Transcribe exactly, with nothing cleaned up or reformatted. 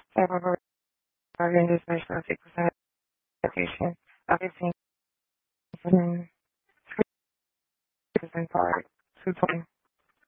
However, regarding this special six percent application of fifteen percent part two twenty.